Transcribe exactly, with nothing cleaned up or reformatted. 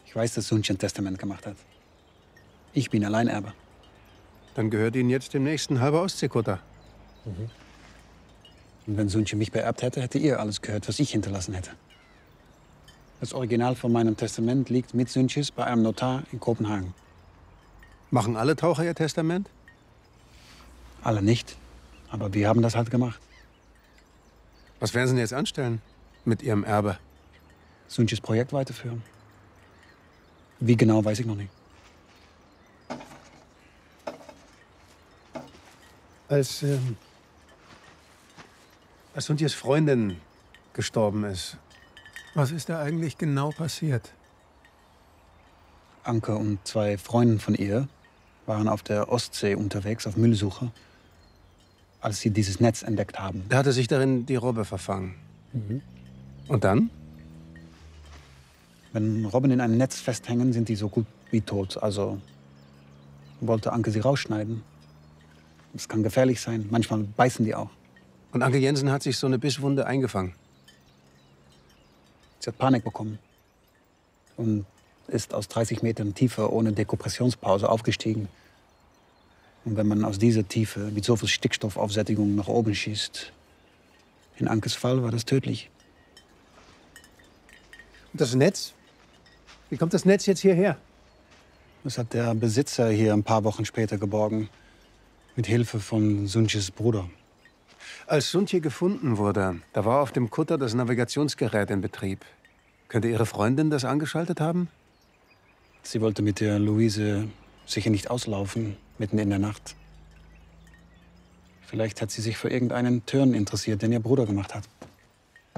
Ich weiß, dass Sunche ein Testament gemacht hat. Ich bin Alleinerbe. Dann gehört Ihnen jetzt demnächst ein halber Ostseekutter. Mhm. Und wenn Sunche mich beerbt hätte, hätte ihr alles gehört, was ich hinterlassen hätte. Das Original von meinem Testament liegt mit Sunches bei einem Notar in Kopenhagen. Machen alle Taucher ihr Testament? Alle nicht. Aber wir haben das halt gemacht. Was werden Sie denn jetzt anstellen mit Ihrem Erbe? Sunches Projekt weiterführen. Wie genau, weiß ich noch nicht. Als, ähm, als Sunches Freundin gestorben ist, was ist da eigentlich genau passiert? Anke und zwei Freunde von ihr waren auf der Ostsee unterwegs, auf Müllsuche, als sie dieses Netz entdeckt haben. Da hatte sich darin die Robbe verfangen. Mhm. Und dann? Wenn Robben in einem Netz festhängen, sind die so gut wie tot. Also wollte Anke sie rausschneiden. Das kann gefährlich sein. Manchmal beißen die auch. Und Anke Jensen hat sich so eine Bisswunde eingefangen. Sie hat Panik bekommen und ist aus dreißig Metern Tiefe ohne Dekompressionspause aufgestiegen. Und wenn man aus dieser Tiefe mit so viel Stickstoffaufsättigung nach oben schießt, in Ankes Fall war das tödlich. Und das Netz? Wie kommt das Netz jetzt hierher? Das hat der Besitzer hier ein paar Wochen später geborgen. Mit Hilfe von Sunches Bruder. Als Sunche gefunden wurde, da war auf dem Kutter das Navigationsgerät in Betrieb. Könnte Ihre Freundin das angeschaltet haben? Sie wollte mit der Luise sicher nicht auslaufen, mitten in der Nacht. Vielleicht hat sie sich für irgendeinen Turn interessiert, den ihr Bruder gemacht hat.